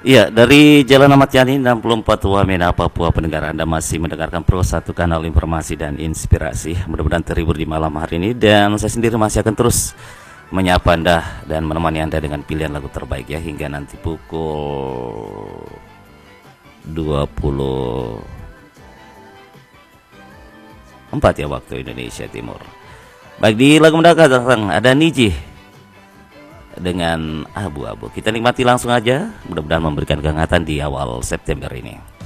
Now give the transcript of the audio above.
Iya, dari Jalan Ahmad Yani 64 Wamena, Papua pendengar, Anda masih mendengarkan Pro Satu Kanal Informasi dan Inspirasi. Mudah-mudahan terhibur di malam hari ini, dan saya sendiri masih akan terus menyapa Anda dan menemani Anda dengan pilihan lagu terbaik ya, hingga nanti pukul 24 ya waktu Indonesia Timur. Baik, di lagu mendadak ada Niji dengan Abu-Abu. Kita nikmati langsung aja, mudah-mudahan memberikan kehangatan di awal September ini.